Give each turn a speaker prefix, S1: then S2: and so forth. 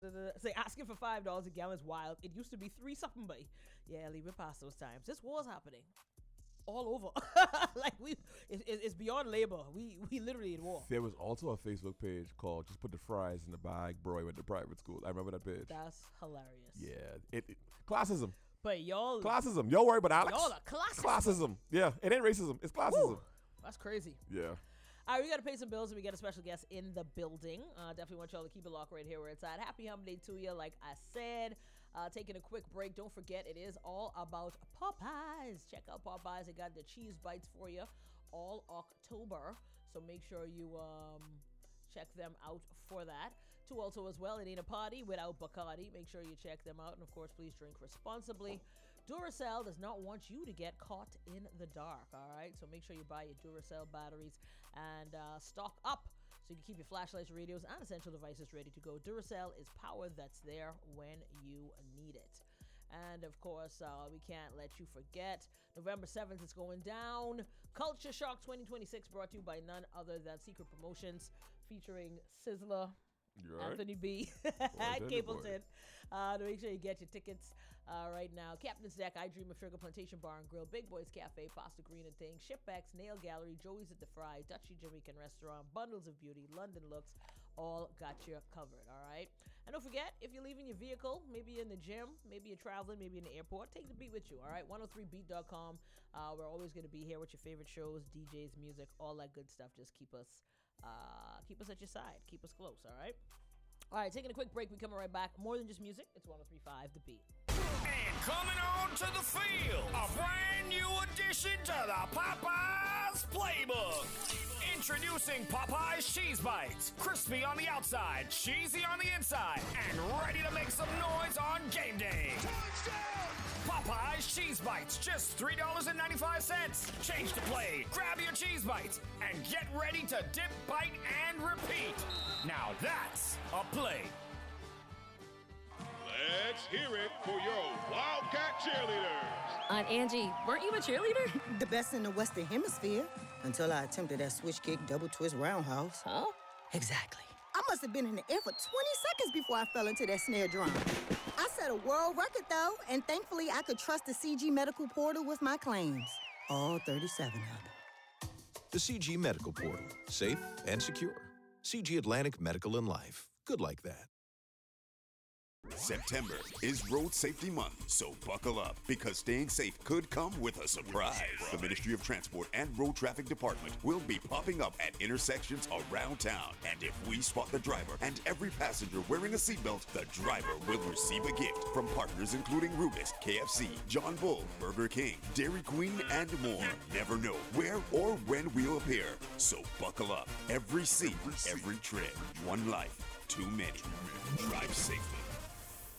S1: Say asking for $5 a gallon is wild. It used to be 3 something, but yeah, leave it past those times. This war's happening all over. Like it's beyond labor. We literally in war.
S2: There was also a Facebook page called "Just Put the Fries in the Bag, Bro." I went to private school. I remember that page.
S1: That's hilarious.
S2: Yeah, classism.
S1: But y'all
S2: Classism. Y'all worry about Alex.
S1: Y'all are classism.
S2: Classism. Yeah, it ain't racism. It's classism.
S1: Woo, that's crazy.
S2: Yeah.
S1: All right, we got to pay some bills and we got a special guest in the building. Definitely want y'all to keep it locked right here where it's at. Happy Hump Day to you, like I said. Taking a quick break. Don't forget, it is all about Popeyes. Check out Popeyes. They got the cheese bites for you all October. So make sure you check them out for that. To also as well, it ain't a party without Bacardi. Make sure you check them out. And of course, please drink responsibly. Duracell does not want you to get caught in the dark, all right? So make sure you buy your Duracell batteries and stock up so you can keep your flashlights, radios, and essential devices ready to go. Duracell is power that's there when you need it. And of course, we can't let you forget, November 7th is going down. Culture Shock 2026 brought to you by none other than Secret Promotions featuring Sizzler, Anthony B, and Capleton. To make sure you get your tickets right now. Captain's Deck, I Dream of Sugar, Plantation Bar and Grill, Big Boys Cafe, Pasta Green and Things, Shipbacks, Nail Gallery, Joey's at the Fry, Dutchy Jamaican Restaurant, Bundles of Beauty, London Looks, all got you covered, all right? And don't forget, if you're leaving your vehicle, maybe you're in the gym, maybe you're traveling, maybe in the airport, take the beat with you, all right? 103beat.com. We're always going to be here with your favorite shows, DJs, music, all that good stuff. Just keep us at your side. Keep us close, all right? All right, taking a quick break. We coming right back. More than just music. It's 103.5 The Beat.
S3: And coming on to the field, a brand new addition to the Popeyes playbook. Introducing Popeyes Cheese Bites. Crispy on the outside, cheesy on the inside, and ready to make some noise on game day. Touchdown! Popeyes Cheese Bites, just $3.95. Change the play, grab your cheese bites, and get ready to dip, bite, and repeat. Now that's a play.
S4: Let's hear it for your Wildcat cheerleaders.
S5: Aunt Angie, weren't you a cheerleader?
S6: The best in the Western Hemisphere. Until I attempted that switch kick, double twist roundhouse.
S5: Huh?
S6: Exactly. I must have been in the air for 20 seconds before I fell into that snare drum. I set a world record, though, and thankfully I could trust the CG Medical Portal with my claims. All 37 of them.
S7: The CG Medical Portal. Safe and secure. CG Atlantic Medical and Life. Good like that.
S8: September is Road Safety Month, so buckle up because staying safe could come with a surprise. The Ministry of Transport and Road Traffic Department will be popping up at intersections around town. And if we spot the driver and every passenger wearing a seatbelt, the driver will receive a gift from partners including Rubis, KFC, John Bull, Burger King, Dairy Queen, and more. Never know where or when we'll appear, so buckle up. Every seat, every trip. One life, too many. Drive safely.